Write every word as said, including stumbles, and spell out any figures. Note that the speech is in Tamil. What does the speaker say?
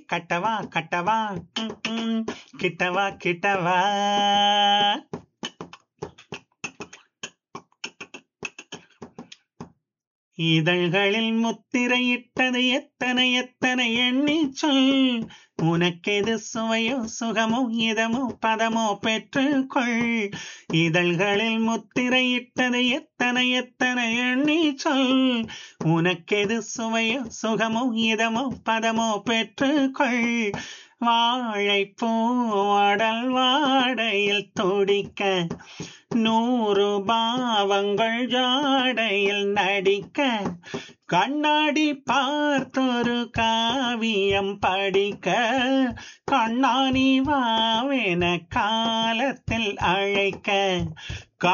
கட்டவா கட்டவா ம், ம், கிட்டவா கிட்டவா. இதழ்களில் முத்திரையிட்டது எத்தனை எத்தனை எண்ணி சொல். உனக்கெது சுவையோ சுகமோ இதமோ பதமோ பெற்றுக்கொள். இதழ்களில் முத்திரையிட்டது எத்தனை எத்தனை எண்ணி சொல். உனக்கெது சுவையோ சுகமோ இதமோ பதமோ பெற்றுக்கொள். வாழைப்பூ அடல் வாடையில் துடிக்க நூறு பாவங்கள் ஜாடையில் நடிக்க. கண்ணாடி பார்த்தொரு காவியம் படிக்க. கண்ணாணி வாவென காலத்தில் அழைக்க.